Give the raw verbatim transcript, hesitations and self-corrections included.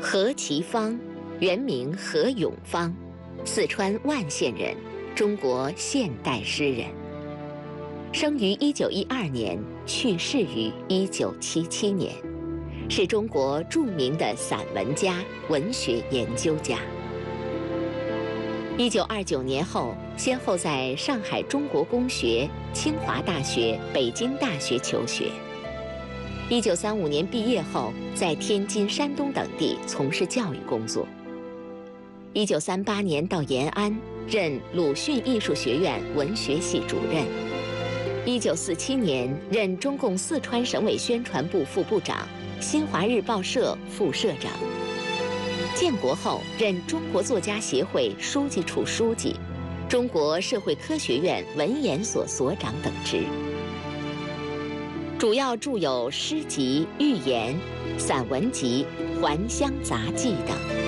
何其芳，原名何永芳，四川万县人，中国现代诗人。生于一九一二年，去世于一九七七年，是中国著名的散文家、文学研究家。一九二九年后，先后在上海中国公学、清华大学、北京大学求学。一九三五年毕业后，在天津、山东等地从事教育工作。一九三八年到延安，任鲁迅艺术学院文学系主任。一九四七年，任中共四川省委宣传部副部长、新华日报社副社长。建国后，任中国作家协会书记处书记、中国社会科学院文研所所长等职。主要著有诗集、寓言、散文集《还乡杂记》等。